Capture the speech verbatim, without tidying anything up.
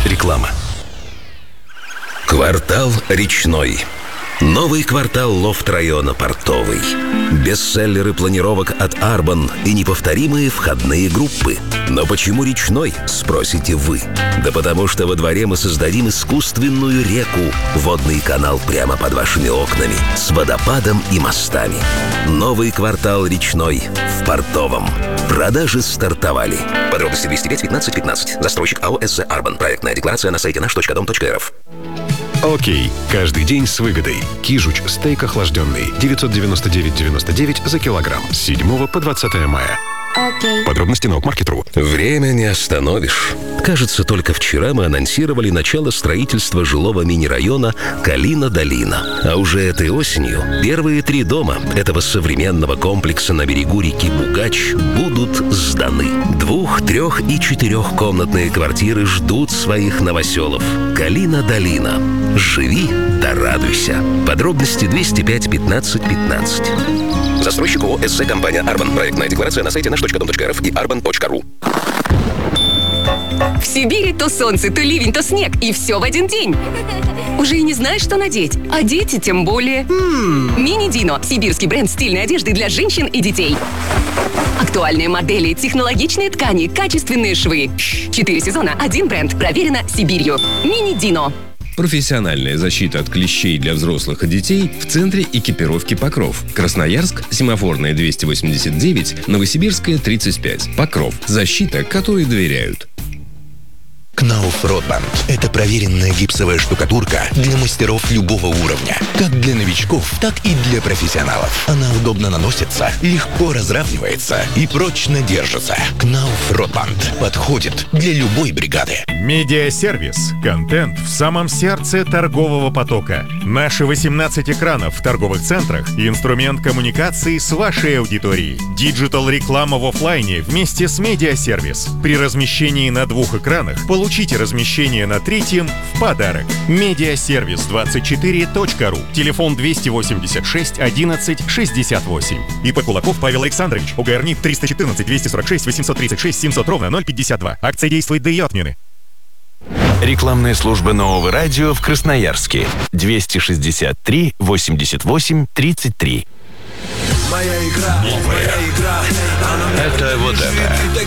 Реклама. Квартал Речной. Новый квартал лофт-района Портовый. Бестселлеры планировок от Арбан и неповторимые входные группы. Но почему Речной, спросите вы? Да потому что во дворе мы создадим искусственную реку, водный канал прямо под вашими окнами, с водопадом и мостами. Новый квартал Речной в Портовом. Продажи стартовали. Подробности двести пять пятнадцать пятнадцать. Застройщик АО СЗ Арбан. Проектная декларация на сайте наш точка дом точка эр эф. Окей. Каждый день с выгодой. Кижуч стейк охлажденный. девятьсот девяносто девять девяносто девять за килограмм. С седьмого по двадцатое мая. Окей. Подробности на окмаркет точка ру. Время не остановишь. Кажется, только вчера мы анонсировали начало строительства жилого мини-района Калина-Долина. А уже этой осенью первые три дома этого современного комплекса на берегу реки Бугач будут сданы. Двух-, трех- и четырехкомнатные квартиры ждут своих новоселов. Калина-Долина. Живи да радуйся. Подробности двести пять пятнадцать пятнадцать. Застройщик ООО СЗ компания Арбан. Проектная декларация на сайте наш точка дом точка эр эф и арбан точка ру. В Сибири то солнце, то ливень, то снег. И все в один день. Уже и не знаешь, что надеть. А дети тем более. Мини Дино. Сибирский бренд стильной одежды для женщин и детей. Актуальные модели, технологичные ткани, качественные швы. Четыре сезона, один бренд. Проверено Сибирью. Мини Дино. Профессиональная защита от клещей для взрослых и детей в центре экипировки «Покров». Красноярск, Семафорная двести восемьдесят девять, Новосибирская тридцать пять. «Покров». Защита, которой доверяют. Кнауф Ротбанд – это проверенная гипсовая штукатурка для мастеров любого уровня. Как для новичков, так и для профессионалов. Она удобно наносится, легко разравнивается и прочно держится. Кнауф Ротбанд подходит для любой бригады. Медиасервис. Контент в самом сердце торгового потока. Наши восемнадцать экранов в торговых центрах – инструмент коммуникации с вашей аудиторией. Диджитал-реклама в офлайне вместе с медиасервис. При размещении на двух экранах получите размещение на третьем в подарок. Медиасервис двадцать четыре точка ру. Телефон двести восемьдесят шесть одиннадцать шестьдесят восемь. ИП Кулаков Павел Александрович. ОГР НИП триста четырнадцать двести сорок шесть восемьсот тридцать шесть семьсот ровно ноль пятьдесят два. Акция действует до ее отмены. Рекламная служба Нового радио в Красноярске. двести шестьдесят три восемьдесят восемь тридцать три. Моя игра, моя игра. Это вот это.